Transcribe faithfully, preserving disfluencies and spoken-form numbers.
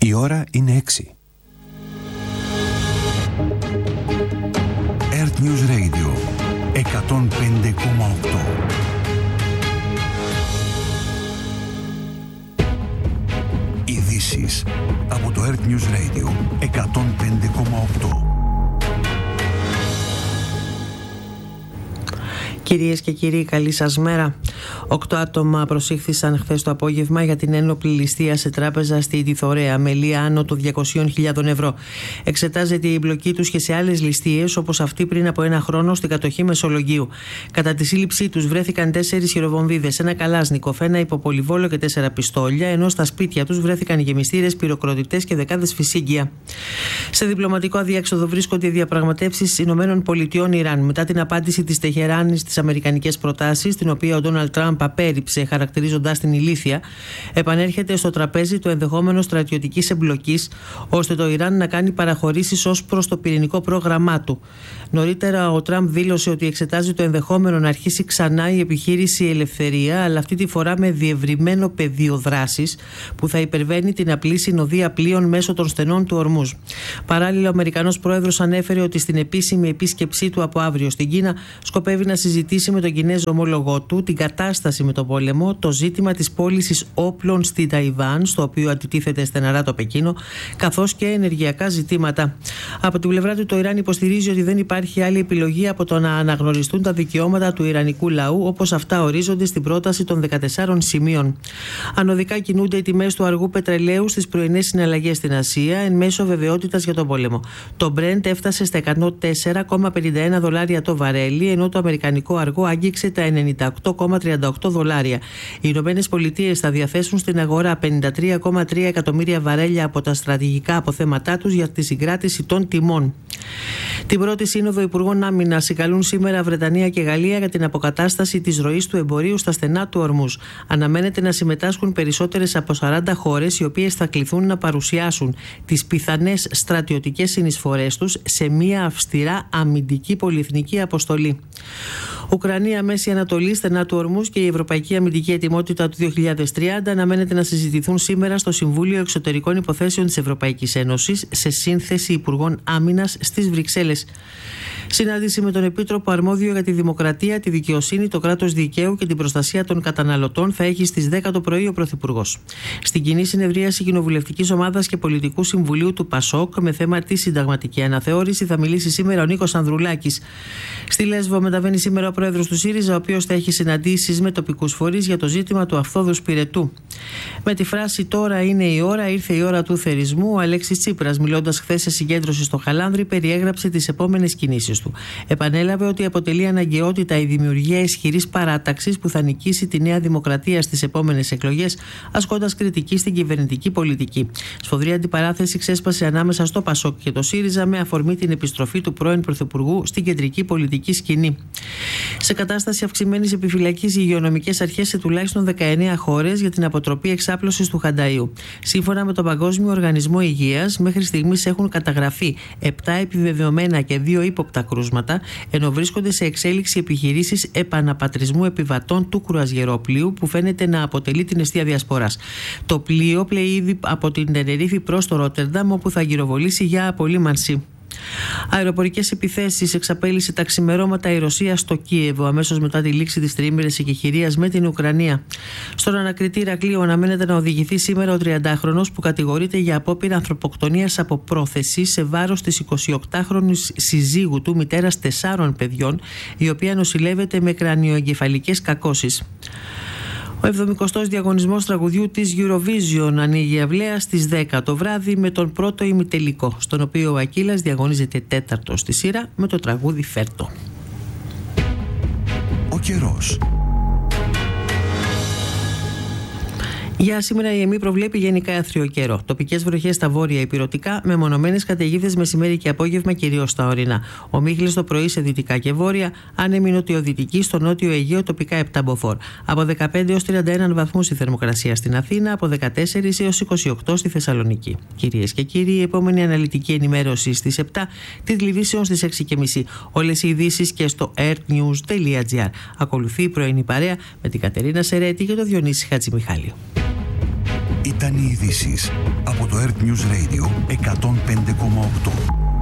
Η ώρα είναι έξι. Earth News Radio εκατόν πέντε κόμμα οκτώ. Ειδήσεις από το Earth News Radio εκατόν πέντε κόμμα οκτώ. Κυρίες και κύριοι, καλή σας μέρα. Οκτώ άτομα προσήχθησαν χθες το απόγευμα για την ένοπλη ληστεία σε τράπεζα στη Τιθωρέα, με λία άνω των διακοσίων χιλιάδων ευρώ. Εξετάζεται η εμπλοκή τους και σε άλλες ληστείες, όπως αυτή πριν από ένα χρόνο στην κατοχή Μεσολογγίου. Κατά τη σύλληψή τους βρέθηκαν τέσσερις χειροβομβίδες, ένα καλάσνικοφ, ένα υποπολιβόλο και τέσσερα πιστόλια, ενώ στα σπίτια τους βρέθηκαν γεμιστήρες, πυροκροτητές και δεκάδες φυσίγγια. Σε διπλωματικό αδιέξοδο βρίσκονται οι διαπραγματεύσεις Ηνωμένων Πολιτειών Ιράν μετά την απάντηση της Τεχεράνης στις αμερικανικές προτάσεις, την οποία ο Ντόναλντ Τραμπ απέρριψε χαρακτηρίζοντας την ηλίθια. Επανέρχεται στο τραπέζι το ενδεχόμενο στρατιωτικής εμπλοκής, ώστε το Ιράν να κάνει παραχωρήσεις ως προς το πυρηνικό πρόγραμμά του. Νωρίτερα ο Τραμπ δήλωσε ότι εξετάζει το ενδεχόμενο να αρχίσει ξανά η επιχείρηση Ελευθερία, αλλά αυτή τη φορά με διευρυμένο πεδίο δράσης που θα υπερβαίνει την απλή συνοδεία πλοίων μέσω των στενών του Ορμούζ. Παράλληλα, ο Αμερικανός πρόεδρος ανέφερε ότι στην επίσημη επίσκεψή του από αύριο στην Κίνα σκοπεύει να συζητήσει με τον Κινέζο ομόλογό του την κατάσταση με τον πόλεμο, το ζήτημα της πώλησης όπλων στη Ταϊβάν, στο οποίο αντιτίθεται στεναρά το Πεκίνο, καθώς και ενεργειακά ζητήματα. Από την πλευρά του, το Ιράν υποστηρίζει ότι δεν υπάρχει άλλη επιλογή από το να αναγνωριστούν τα δικαιώματα του ιρανικού λαού, όπως αυτά ορίζονται στην πρόταση των δεκατεσσάρων σημείων. Ανωδικά κινούνται οι τιμές του αργού πετρελαίου στις πρωινές συναλλαγές στην Ασία, εν μέσω βεβαιότητας για τον πόλεμο. Το Brent έφτασε στα εκατόν τέσσερα κόμμα πενήντα ένα δολάρια το βαρέλι, ενώ το αμερικανικό αργό άγγιξε τα ενενήντα οκτώ κόμμα τριάντα οκτώ δολάρια. Οι Ηνωμένες Πολιτείες θα διαθέσουν στην αγορά πενήντα τρία κόμμα τρία εκατομμύρια βαρέλια από τα στρατηγικά αποθέματά τους για τη συγκράτηση των τιμών. Την πρώτη σύνοδο Υπουργών Άμυνας συγκαλούν σήμερα Βρετανία και Γαλλία για την αποκατάσταση της ροής του εμπορίου στα στενά του Ορμούζ. Αναμένεται να συμμετάσχουν περισσότερες από σαράντα χώρες, οι οποίες θα κληθούν να παρουσιάσουν τις πιθανές στρατιωτικές συνεισφορές τους σε μια αυστηρά αμυντική πολυεθνική αποστολή. Ουκρανία, Μέση Ανατολή, στενά του Ορμούζ και η Ευρωπαϊκή Αμυντική Ετοιμότητα του δύο χιλιάδες τριάντα αναμένεται να συζητηθούν σήμερα στο Συμβούλιο Εξωτερικών Υποθέσεων της Ευρωπαϊκής Ένωσης σε σύνθεση Υπουργών Άμυνας στις Βρυξέλλες. Συνάντηση με τον Επίτροπο Αρμόδιο για τη Δημοκρατία, τη Δικαιοσύνη, το κράτος δικαίου και την προστασία των καταναλωτών θα έχει στις δέκα το πρωί ο Πρωθυπουργός. Στην κοινή συνεδρίαση Κοινοβουλευτικής Ομάδας και Πολιτικού Συμβουλίου του ΠΑΣΟΚ με θέμα τη συνταγματική αναθεώρηση θα μιλήσει σήμερα ο Νίκος Ανδρουλάκης. Στη Λέσβο μεταβαίνει σήμερα ο πρόεδρος του ΣΥΡΙΖΑ, ο οποίος θα έχει συναντήσεις με τοπικούς φορείς για το ζήτημα του Αυθόδου Σπυρετού. Με τη φράση «Τώρα είναι η ώρα, ήρθε η ώρα του θερισμού», ο Αλέξης Τσίπρας, μιλώντας χθες σε συγκέντρωση στο Χαλάνδρη, περιέγραψε τις επόμενες κινήσεις του. Επανέλαβε ότι αποτελεί αναγκαιότητα η δημιουργία ισχυρής παράταξης που θα νικήσει τη Νέα Δημοκρατία στις επόμενες εκλογές, ασκώντας κριτική στην κυβερνητική πολιτική. Σφοδρή αντιπαράθεση ξέσπασε ανάμεσα στο ΠΑΣΟΚ και το ΣΥΡΙΖΑ με αφορμή την επιστροφή του πρώην Πρωθυπουργού στην κεντρική πολιτική σκηνή. Σε κατάσταση αυξημένης επιφυλακής οι υγειονομικές αρχές σε τουλάχιστον δεκαεννέα χώρες για την αποτροπή εξάπλωσης του χανταΐου. Σύμφωνα με τον Παγκόσμιο Οργανισμό Υγείας, μέχρι στιγμής έχουν καταγραφεί επτά επιβεβαιωμένα και δύο ύποπτα κρούσματα, ενώ βρίσκονται σε εξέλιξη επιχειρήσεις επαναπατρισμού επιβατών του κρουαζιερόπλοιου που φαίνεται να αποτελεί την εστία διασποράς. Το πλοίο πλέει ήδη από την Τενερίφη προς το Ρότερνταμ, όπου θα γυροβολήσει για απολύμανση. Αεροπορικές επιθέσεις εξαπέλυσε τα ξημερώματα η Ρωσία στο Κίεβο, αμέσως μετά τη λήξη της τριήμερης εκεχηρίας με την Ουκρανία. Στον ανακριτή Ηρακλείου αναμένεται να οδηγηθεί σήμερα ο τριαντάχρονος που κατηγορείται για απόπειρα ανθρωποκτονίας από πρόθεση σε βάρος της εικοσιοκτάχρονης συζύγου του, μητέρας τεσσάρων παιδιών, η οποία νοσηλεύεται με κρανιοεγκεφαλικές κακώσεις. Ο εβδομηκοστός διαγωνισμός τραγουδιού της Eurovision ανοίγει αυλαία στις δέκα το βράδυ με τον πρώτο ημιτελικό, στον οποίο ο Ακύλας διαγωνίζεται τέταρτο στη σειρά με το τραγούδι Φέρτο. Ο καιρός. Για σήμερα η ΕΜΗ προβλέπει γενικά άθριο καιρό. Τοπικές βροχές στα βόρεια ηπειρωτικά, με μονομένες καταιγίδες μεσημέρι και απόγευμα κυρίως στα ορεινά. Ομίχλες το πρωί σε δυτικά και βόρεια, άνεμη νοτιοδυτική στο νότιο Αιγαίο τοπικά επτά μποφόρ. Από δεκαπέντε έως τριάντα ένα βαθμούς η θερμοκρασία στην Αθήνα, από δεκατέσσερα έως είκοσι οκτώ στη Θεσσαλονίκη. Κυρίες και κύριοι, η επόμενη αναλυτική ενημέρωση στις επτά, τίτλοι ειδήσεων στις έξι και μισή. Όλες οι ειδήσεις και στο earthnews τελεία gr. Ακολουθεί η πρωινή παρέα με την Κατερίνα Σερέτη και τον Διονύση Χατζημιχάλη. Ήταν οι ειδήσεις από το Earth News Radio εκατόν πέντε κόμμα οκτώ.